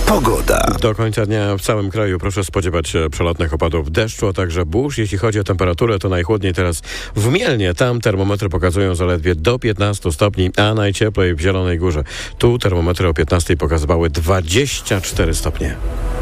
Pogoda. Do końca dnia w całym kraju proszę spodziewać się przelotnych opadów deszczu, a także burz. Jeśli chodzi o temperaturę, to najchłodniej teraz w Mielnie. Tam termometry pokazują zaledwie do 15 stopni, a najcieplej w Zielonej Górze. Tu termometry o 15 pokazywały 24 stopnie.